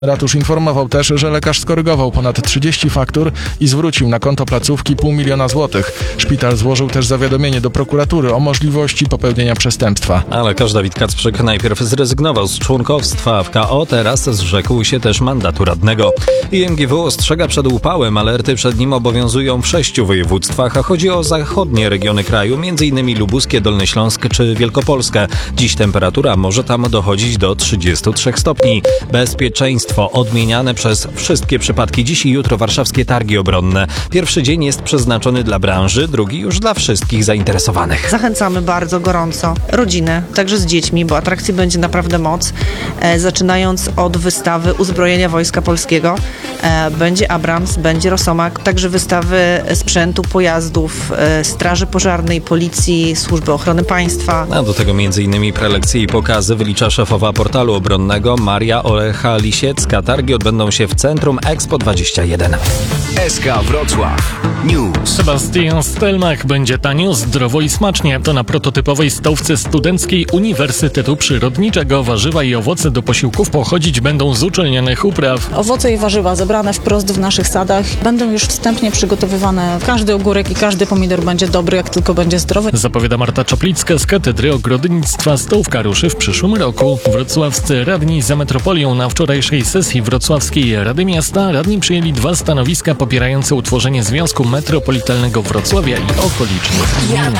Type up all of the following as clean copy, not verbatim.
Ratusz informował też, że lekarz skorygował ponad 30 faktur i zwrócił na konto placówki 500 000 złotych. Szpital złożył też zawiadomienie do prokuratury o możliwości popełnienia przestępstwa. Ale lekarz Dawid Kacprzyk najpierw zrezygnował z członkostwa w KO, teraz zrzekł się też mandatu radnego. IMGW ostrzega przed upałem, alerty przed nim obowiązują w 6 województwach, a chodzi o zachodnie regiony kraju, m.in. lubuskie, Dolny Śląsk czy Wielkopolskę. Dziś temperatura może tam dochodzić do 33 stopni. Bezpieczeństwo odmieniane przez wszystkie przypadki. Dziś i jutro warszawskie targi obronne. Pierwszy dzień jest przeznaczony dla branży, drugi już dla wszystkich zainteresowanych. Zachęcamy bardzo gorąco rodziny, także z dziećmi, bo atrakcji będzie naprawdę moc. Zaczynając od wystawy uzbrojenia Wojska Polskiego. Będzie Abrams, będzie Rosomak, także wystawy sprzętu, pojazdów, Straży Pożarnej, Policji, Służby Ochrony Państwa. A do tego m.in. prelekcje i pokazy wylicza szefowa portalu obronnego Maria Olecha-Lisiecka. Targi odbędą się w Centrum Expo 21. SK Wrocław News. Sebastian Stelmach: będzie tanio, zdrowo i smacznie. To na prototypowej stołówce studenckiej Uniwersytetu Przyrodniczego. Warzywa i owoce do posiłków pochodzić będą z uczelnianych upraw. Owoce i warzywa zebrane wprost w naszych sadach będą już wstępnie przygotowywane. Każdy ogórek i każdy pomidor będzie dobry, jak tylko będzie zdrowy. Zapowiada Marta Czoplicka z Katedry Ogrodnictwa. Stołówka ruszy w przyszłym roku. Wrocławscy radni za metropolią. Na wczorajszej sesji Wrocławskiej Rady Miasta radni przyjęli 2 stanowiska popierające utworzenie Związku Metropolitalnego Wrocławia i okolicznych gmin.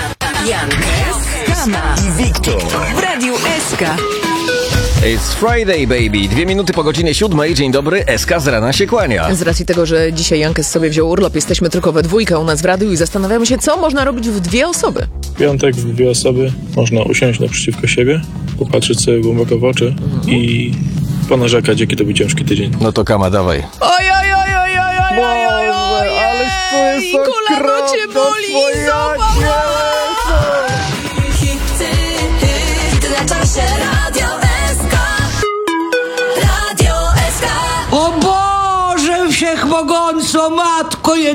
Kama i Wiktor w Radiu SK. It's Friday, baby. 2 minuty po godzinie 7. Dzień dobry, SK z rana się kłania. Z racji tego, że dzisiaj Jankes sobie wziął urlop, jesteśmy tylko we dwójkę u nas w radiu i zastanawiamy się, co można robić w 2 osoby. W piątek w 2 osoby można usiąść naprzeciwko siebie, popatrzeć sobie głęboko w oczy i ponarzekać, jaki to był ciężki tydzień. No to Kama, dawaj. Ależ to jest kolano cię boli, O Boże Wszechmogąco, Matko